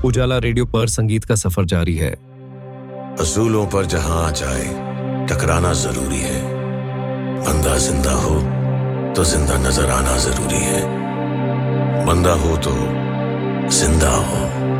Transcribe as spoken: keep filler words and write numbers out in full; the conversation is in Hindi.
उजाला रेडियो पर संगीत का सफर जारी है। असूलों पर जहां आ जाए टकराना जरूरी है। बंदा जिंदा हो तो जिंदा नजर आना जरूरी है। बंदा हो तो जिंदा हो।